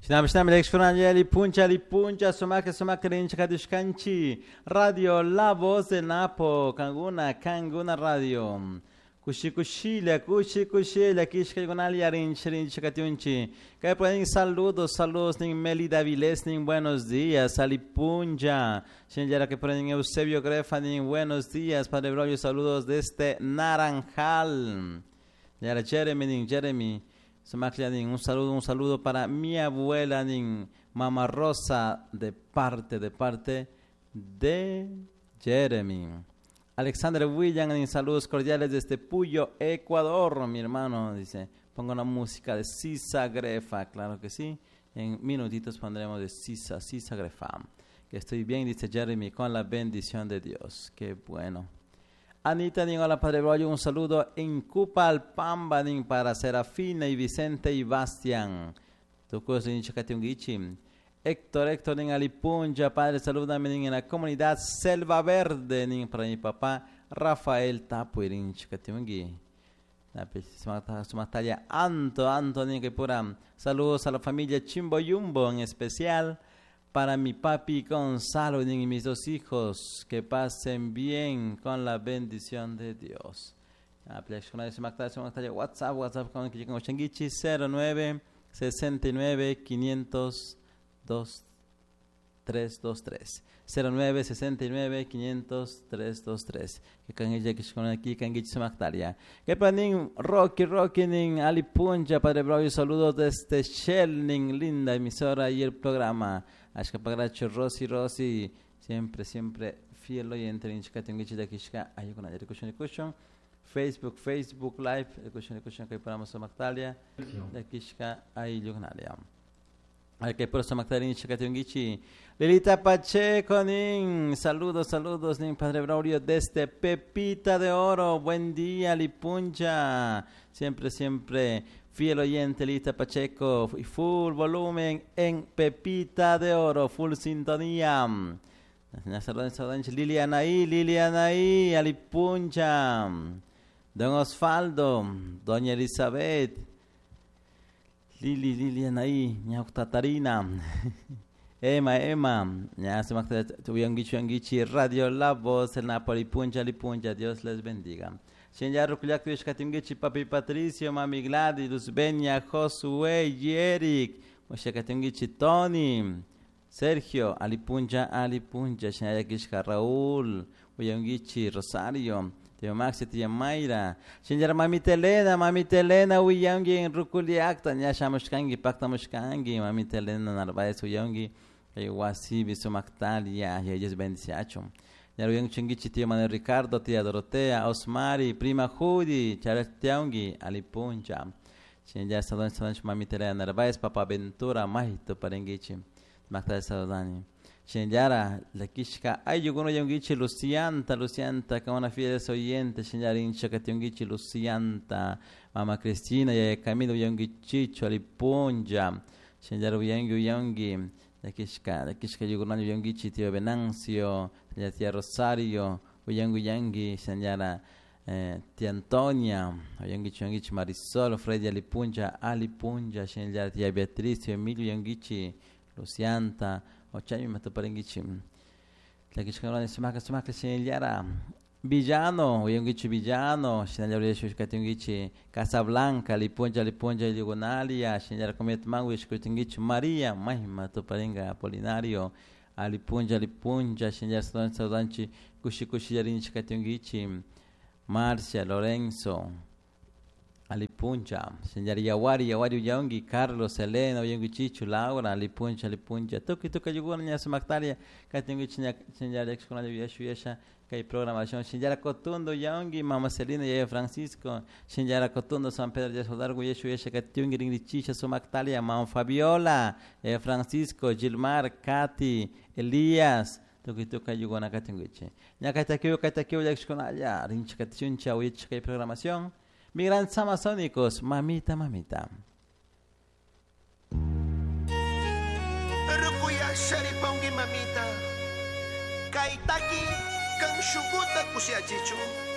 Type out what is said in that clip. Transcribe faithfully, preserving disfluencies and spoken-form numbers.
Shinam shinam lekshkuranya lipuncha lipuncha sumaka sumaka rincha kadishkanchi radio La Voz de Napo kanguna kanguna radio kushi kushila kushi kushila kishka gonalia rincha rincha katiunchi que pueden saludos saludos ning Melida Viles ning buenos días alipuncha shinjara que pueden Eusebio Grefa ning buenos días Padre Broyo saludos desde Naranjal yara Jeremy ning Jeremy un saludo, un saludo para mi abuela, Mamá Rosa, de parte, de parte de Jeremy. Alexander William, saludos cordiales desde Puyo, Ecuador, mi hermano, dice, pongo una música de Sisa Grefa, claro que sí, en minutitos pondremos de Sisa, Sisa Grefa, que estoy bien, dice Jeremy, con la bendición de Dios, qué bueno. Anita, ning, hola Padre Broyo, un saludo en Cupalpamba, ning, para Serafina y Vicente y Bastián. Héctor, Héctor, ning, Alipunja, Padre, salúdame ning, en la comunidad Selva Verde, ning, para mi papá Rafael Tapuirin, Chicatiungi. Sumataya Anto, Anto, ning, que pura. Saludos a la familia Chimboyumbo, en especial para mi papi Gonzalo y mis dos hijos, que pasen bien con la bendición de Dios. WhatsApp, WhatsApp con cero nueve sesenta y nueve quinientos dos tres dos tres cero nueve sesenta y nueve quinientos tres dos tres que kan ella que con aquí kan gichi maktaria que panin Rocky Rocky ning Alipunja Padre Broyo saludos desde Shell ning linda emisora y el programa Ashka Pagracho Rosy Rosy siempre siempre fiel oyente ning chikatin gichi da kishka ayo con ayer kushon kushon Facebook Facebook live kushon kushon que paramos maktalia da kishka ay lugnalia hay que por eso Magdalena Chicatiungichi. Lilita Pacheco, nin. Saludos, saludos, nin Padre Braulio desde Pepita de Oro. Buen día, Lipuncha. Siempre, siempre fiel oyente, Lilita Pacheco. Y full volumen en Pepita de Oro. Full sintonía. Liliana ahí, Liliana ahí, Alipuncha. Don Osvaldo, Doña Elizabeth. Lili, Lilian ahí, ña Tatarina, Emma, Emma, ña se me Tuyangichi, Yangichi, Radio La Voz, el Napoli, Punja, Lipunja, Dios les bendiga. Shenja Rukuliak, Katingichi, Papi Patricio, Mami Gladys, Luzbenia, Josué, Yerick, Moshe Katingichi, Tony, Sergio, Alipunja, Alipunja, Shenja Kishka, Raúl, Uyangichi, Rosario. Tío Maxi, tía Mayra, Shinjar mamita Elena, mamita Elena, Uyangi en Rukuliakta, ya Shamushkangi, Pacta Mushkangi, mamita Elena Narvaez, Uyangi, Wasi, Bisumaktalia, y ellos bendiciacho. Ya Uyang Chingichi, tío Manuel Ricardo, tía Dorotea, Osmari, prima Judy, Charles Tiangi, Alipuncha, Shinjar Sadon Sadon, mamita Elena Narvaez, Papa Ventura, Mahito Parengichi, Macta Sadani. Shinjara, la kishka, ay, yo con Yangichi, Lucianta, Lucianta, que una fiel oyente, Shinjara, hincha, Kationgichi, Lucianta, Mama Cristina, y Camilo Yangichicho, Alipunja, Shinjara, Yangi, Yangi, la kishka, la kishka, yo con Yangichi, tío Venancio, la tía Rosario, Yangi, Yangi, Shinjara, tía Antonia, Yangichi, Yangichi, Marisol, Freddy, Alipunja, Alipunja, Shinjara, tía Beatriz, tío Emilio, Yangichi, Lucianta, Ochai me toparengichim. La que se sumaka sumaka shinjara. Villano, Uyangichi Villano, Shinjara Shukatungichi, Casablanca, Lipunja, Lipunja, Diagonalia, Shinjara Comet Mangu, Shukatungichi, María, Mahima Toparenga, Apolinario, Alipunja, Lipunja, Shinjara Sadan Saudanchi, Kushikushi Yarin Shukatungichi, Marcia, Lorenzo. Alipuncha, Shinjara Yawari, Yawari Uyangi, Carlos, Elena, Uyangi Chichu, Laura, Alipuncha, Alipuncha, Tuki Tuka Yuguna, Nyasa Maktaria, Katingi Shinjara Exconada Yeshu Yesha, Kai Programación, Shinjara Cotundo, Yangi, Mama Celina, Yaya Francisco, Shinjara Cotundo, San Pedro de Sodargo, Yeshu Yesha, Katingi Ringichicha, Sumaktalia, Mama Fabiola, Yaya Francisco, Gilmar, Katy, Elías, Tuki Tuka Yuguna Katingichi. Nyakatakio, Katakio, Exconada, Rinchikachuncha, Uyech, Kai Programación. Migrantes amazónicos, mamita, mamita. Rukuya sharipongi mamita. Kaitaki kang shuguta kusya chichu.